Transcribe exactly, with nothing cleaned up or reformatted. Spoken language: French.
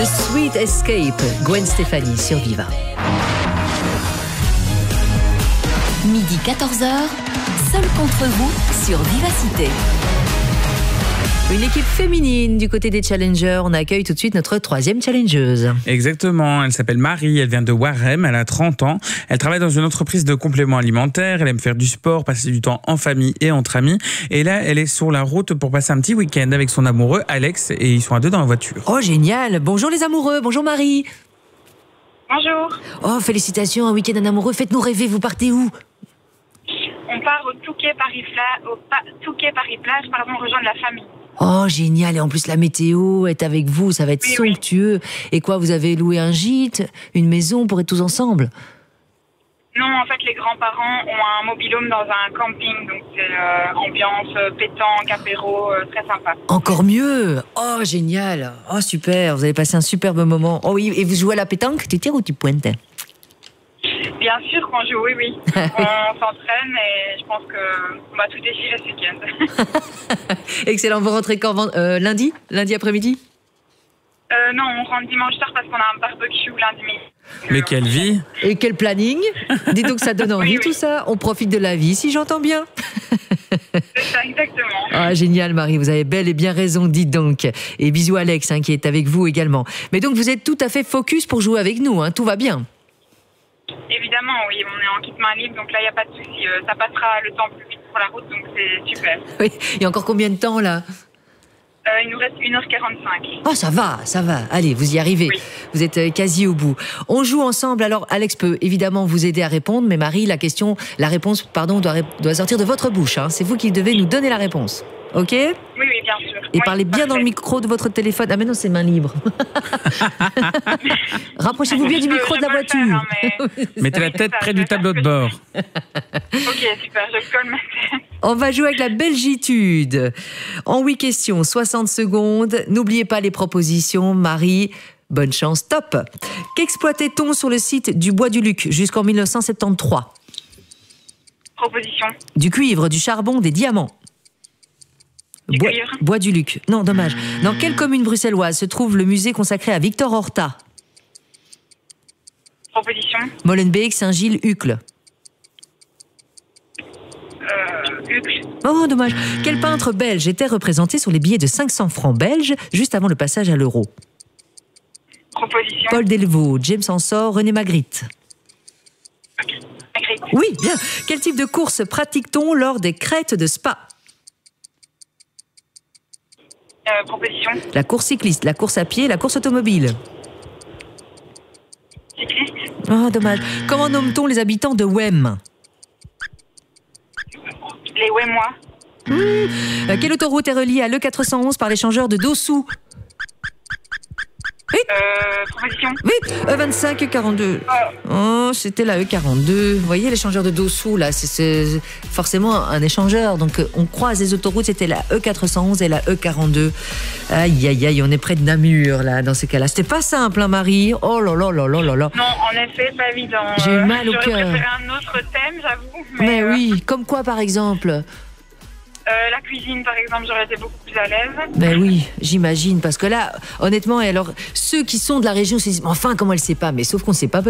Sweet Escape, Gwen Stefani sur Viva. Midi quatorze heures, seul contre vous sur Vivacité. Une équipe féminine du côté des challengers. On accueille tout de suite notre troisième challengeuse. Exactement, elle s'appelle Marie, elle vient de Warem, elle a trente ans. Elle travaille dans une entreprise de compléments alimentaires, elle aime faire du sport, passer du temps en famille et entre amis. Et là, elle est sur la route pour passer un petit week-end avec son amoureux Alex et ils sont à deux dans la voiture. Oh génial, bonjour les amoureux, bonjour Marie. Bonjour. Oh félicitations, un week-end en amoureux, faites-nous rêver, vous partez où? On part au Touquet Paris-Plage, au pa- Touquet Paris-Plage, pardon, rejoindre la famille. Oh génial, et en plus la météo est avec vous, ça va être Oui, somptueux. Et quoi, vous avez loué un gîte, une maison pour être tous ensemble? Non, en fait, les grands-parents ont un mobil-home dans un camping, donc c'est euh, ambiance euh, pétanque, apéro, euh, très sympa. Encore mieux. Oh génial, oh super, vous avez passé un superbe moment. Oh oui, et vous jouez à la pétanque, tu tires ou tu pointes? Bien sûr qu'on joue, oui, oui. On s'entraîne et je pense qu'on va tout déchirer ce week-end. Excellent, vous rentrez quand? euh, Lundi Lundi après-midi? Euh, non, on rentre dimanche soir parce qu'on a un barbecue lundi midi. Mais quelle vie! Et quel planning! Dis donc, ça donne envie Oui, oui. tout ça. On profite de la vie, si j'entends bien. C'est ça, exactement. Ah, génial, Marie, vous avez bel et bien raison, dites donc. Et bisous Alex, hein, qui est avec vous également. Mais donc, vous êtes tout à fait focus pour jouer avec nous, hein, tout va bien. Évidemment, oui, on est en kit main libre, donc là, il n'y a pas de souci. Euh, ça passera le temps plus vite sur la route, donc c'est super. Oui, il y a encore combien de temps, là? Euh, il nous reste une heure quarante-cinq. Oh, ça va, ça va. Allez, vous y arrivez. Oui. Vous êtes euh, quasi au bout. On joue ensemble. Alors, Alex peut évidemment vous aider à répondre, mais Marie, la question, la réponse, pardon, doit, ré- doit sortir de votre bouche. Hein. C'est vous qui devez nous donner la réponse. OK? Oui, oui, bien sûr. Et Oui, parlez bien dans le parfait. micro de votre téléphone. Ah, mais non, c'est main libre. Rapprochez-vous bien du Je peux- micro je de la peux le faire, voiture. hein, mais- Mettez la Oui, tête c'est ça, près je du vais faire tableau ce de que bord. Ok, super, je colle ma tête. On va jouer avec la Belgitude. En huit questions, soixante secondes. N'oubliez pas les propositions. Marie, bonne chance, top. Qu'exploitait-on sur le site du Bois du Luc jusqu'en mille neuf cent soixante-treize? Proposition. Du cuivre, du charbon, des diamants. Du Bois, cuivre. Bois du Luc. Non, dommage. Dans quelle commune bruxelloise se trouve le musée consacré à Victor Horta? Proposition. Molenbeek, Saint-Gilles, Uccle. Euh, Uccle. Oh, dommage. Quel peintre belge était représenté sur les billets de cinq cents francs belges juste avant le passage à l'euro? Proposition. Paul Delvaux, James Ensor, René Magritte. Magritte. Oui, bien. Quel type de course pratique-t-on lors des crêtes de Spa? Euh, proposition. La course cycliste, la course à pied, la course automobile. Cycliste. Oh, dommage. Comment nomme-t-on les habitants de Wem? Les Ouémois. Euh, Quelle autoroute est reliée à l'E quatre cent onze par l'échangeur de Dossou? Euh, proposition. Oui, E vingt-cinq, E quarante-deux. Oh, c'était la E quarante-deux. Vous voyez l'échangeur de Dossou, là, c'est- c'est forcément un échangeur. Donc, euh, on croise les autoroutes, c'était la E quatre cent onze et la E quarante-deux. Aïe, aïe, aïe, on est près de Namur, là, dans ces cas-là. C'était pas simple, hein, Marie? Oh là là là là là là. Non, en effet, pas évident. J'ai eu mal au J'aurais cœur. préféré un autre thème, j'avoue. Mais euh, oui, comme quoi, par exemple? euh, la cuisine, par exemple, j'aurais été beaucoup plus à l'aise. Ben oui, j'imagine, parce que là, honnêtement, et alors, ceux qui sont de la région se disent, mais enfin, comment elle sait pas? Mais sauf qu'on sait pas.